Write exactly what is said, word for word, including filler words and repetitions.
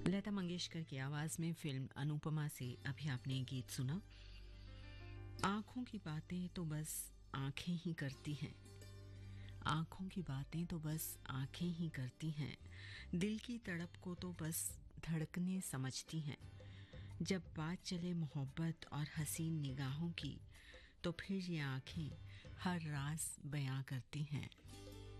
लता मंगेशकर की आवाज में फिल्म अनुपमा से अभी आपने ये गीत सुना। आंखों की बातें तो बस आंखें ही करती हैं, आंखों की बातें तो बस आंखें ही करती हैं, दिल की तड़प को तो बस धड़कने समझती हैं। जब बात चले मोहब्बत और हसीन निगाहों की, तो फिर ये आंखें हर राज बयां करती हैं।